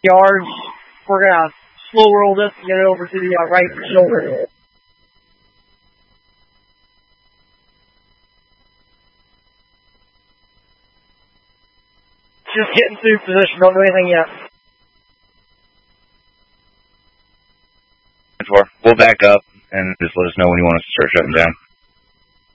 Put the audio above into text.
yards. We're going to slow roll this and get it over to the right shoulder. Just getting through position. Don't do anything yet. We'll back up and just let us know when you want us to start shutting down.